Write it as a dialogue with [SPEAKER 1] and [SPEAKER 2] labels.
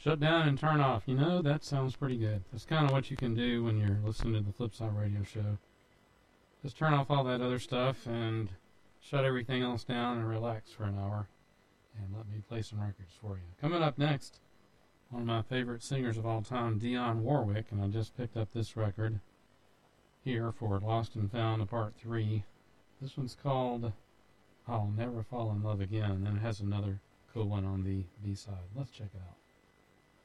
[SPEAKER 1] Shut down and turn off. You know, that sounds pretty good. That's kind of what you can do when you're listening to the Flipside Radio Show. Just turn off all that other stuff and shut everything else down and relax for an hour. And let me play some records for you. Coming up next, one of my favorite singers of all time, Dionne Warwick, and I just picked up this record here for Lost and Found Part 3. This one's called I'll Never Fall in Love Again, and then it has another cool one on the B-side. Let's check it out.